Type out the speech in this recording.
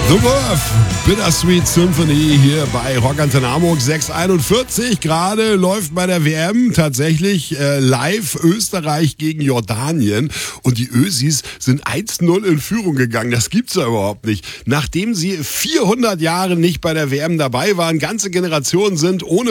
The Wolf, Bittersweet Symphony hier bei Rock Antenne Hamburg 641. Gerade läuft bei der WM tatsächlich live Österreich gegen Jordanien und die Ösis sind 1-0 in Führung gegangen. Das gibt's ja überhaupt nicht. Nachdem sie 400 Jahre nicht bei der WM dabei waren, ganze Generationen sind ohne